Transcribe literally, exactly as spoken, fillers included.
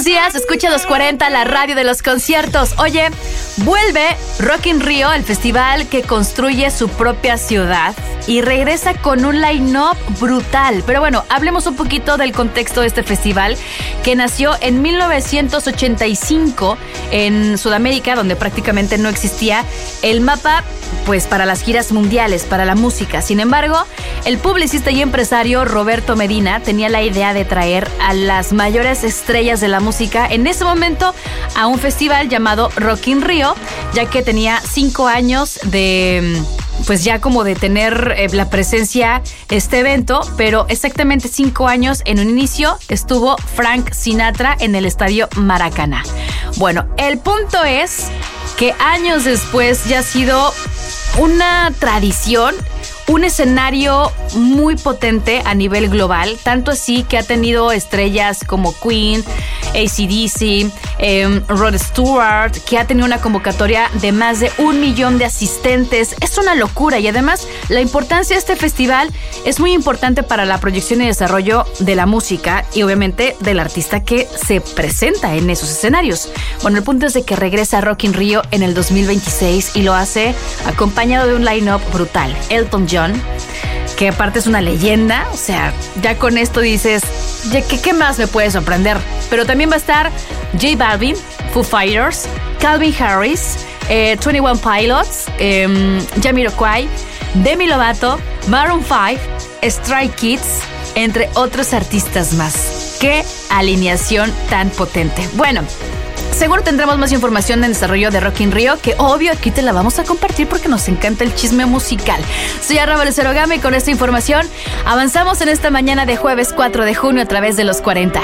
buenos días, escucha los cuarenta, la radio de los conciertos. Oye, vuelve Rock in Rio, el festival que construye su propia ciudad y regresa con un line-up brutal. Pero bueno, hablemos un poquito del contexto de este festival que nació en mil novecientos ochenta y cinco en Sudamérica, donde prácticamente no existía el mapa pues para las giras mundiales, para la música. Sin embargo, el publicista y empresario Roberto Medina tenía la idea de traer a las mayores estrellas de la música en ese momento a un festival llamado Rock in Rio, ya que tenía cinco años de... pues ya como de tener eh, la presencia este evento, pero exactamente cinco años en un inicio estuvo Frank Sinatra en el estadio Maracaná. Bueno, el punto es que años después ya ha sido una tradición, un escenario muy potente a nivel global, tanto así que ha tenido estrellas como Queen, A C D C, eh, Rod Stewart, que ha tenido una convocatoria de más de un millón de asistentes. Es una locura y además la importancia de este festival es muy importante para la proyección y desarrollo de la música y obviamente del artista que se presenta en esos escenarios. Bueno, el punto es de que regresa Rock in Rio en el dos mil veintiséis y lo hace acompañado de un line-up brutal. Elton John, que aparte es una leyenda, o sea, ya con esto dices, ¿qué, qué más me puede sorprender? Pero también va a estar J Balvin, Foo Fighters, Calvin Harris, eh, veintiuno Pilots, eh, Jamiroquai, Demi Lovato, Maroon cinco, Stray Kids, entre otros artistas más. ¡Qué alineación tan potente! Bueno, seguro tendremos más información en desarrollo de Rock in Rio, que obvio aquí te la vamos a compartir porque nos encanta el chisme musical. Soy Arraba Lucero Gama y con esta información avanzamos en esta mañana de jueves cuatro de junio a través de los cuarenta.